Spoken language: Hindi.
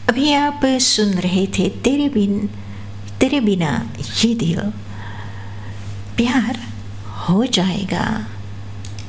अभी आप सुन रहे थे तेरे बिना ये दिल। प्यार हो जाएगा।